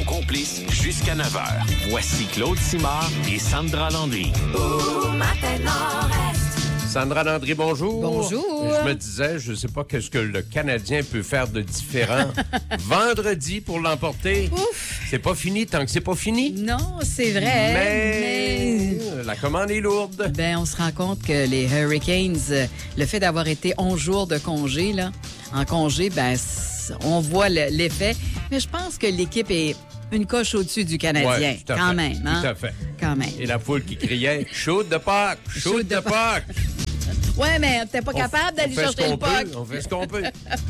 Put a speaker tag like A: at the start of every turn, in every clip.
A: complices jusqu'à 9h. Voici Claude Simard et Sandra Landry.
B: Sandra Landry, bonjour.
C: Bonjour.
B: Je me disais, je ne sais pas qu'est-ce que le Canadien peut faire de différent. Vendredi pour l'emporter.
C: Ouf.
B: C'est pas fini tant que c'est pas fini.
C: Non, c'est vrai.
B: Mais la commande est lourde.
C: Ben, on se rend compte que les Hurricanes, le fait d'avoir été 11 jours de congé, là, en congé, ben, on voit l'effet. Mais je pense que l'équipe est une coche au-dessus du Canadien.
B: Ouais, tout à
C: quand
B: fait.
C: même, hein?
B: Tout à fait.
C: Quand même.
B: Et la foule qui criait « Shoot de puck! Shoot de puck! »
C: Ouais, mais t'es pas capable d'aller chercher le puck.
B: On fait ce qu'on peut.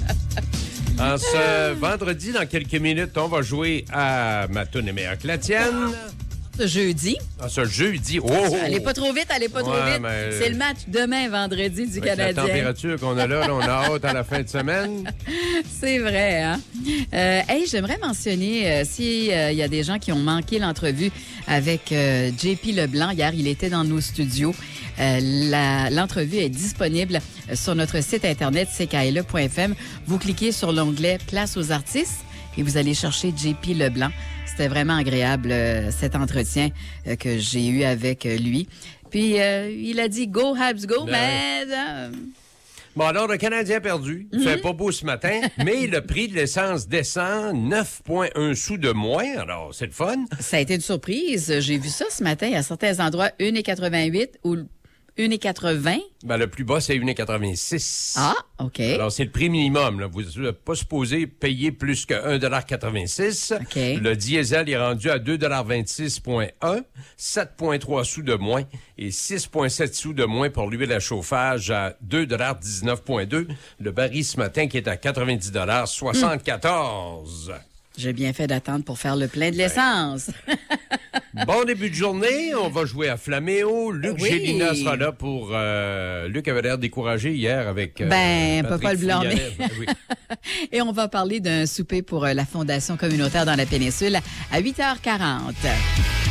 B: En ce vendredi, dans quelques minutes, on va jouer à ma toune est meilleure que la tienne.
C: Ce jeudi.
B: En ce jeudi. Oh!
C: Allez pas trop vite, allez pas trop
B: Ouais,
C: vite.
B: mais-
C: C'est le match demain, vendredi, du
B: Avec
C: Canadien.
B: la température qu'on a là, on a hâte à la fin de semaine.
C: C'est vrai, hein? Hey, j'aimerais mentionner, s'il y a des gens qui ont manqué l'entrevue avec JP Leblanc, hier, il était dans nos studios. L'entrevue est disponible sur notre site internet ckle.fm. Vous cliquez sur l'onglet Place aux artistes et vous allez chercher JP Leblanc. C'était vraiment agréable, cet entretien que j'ai eu avec lui. Puis, il a dit « Go, Habs, go », mais...
B: Bon, alors, le Canadien a perdu. Il fait pas beau ce matin, mais le prix de l'essence descend 9,1 sous de moins. Alors, c'est le fun.
C: Ça a été une surprise. J'ai vu ça ce matin. À certains endroits, 1,88 ou 1,80.
B: Ben, le plus bas, c'est 1,86.
C: Ah, OK.
B: Alors, c'est le prix minimum. Là. Vous n'êtes pas supposé payer plus que 1,86 $.
C: OK.
B: Le diesel est rendu à 2,26,1 $, 7,3 sous de moins et 6,7 sous de moins pour l'huile à chauffage à 2,19,2 $. Le baril ce matin qui est à 90,74 $.
C: J'ai bien fait d'attendre pour faire le plein de l'essence.
B: Bon début de journée, on va jouer à Flaméo. Luc
C: Oui.
B: Gélina sera là pour... Luc avait l'air découragé hier avec...
C: On peut pas le blâmer.
B: Oui.
C: Et on va parler d'un souper pour la Fondation communautaire dans la péninsule à 8h40.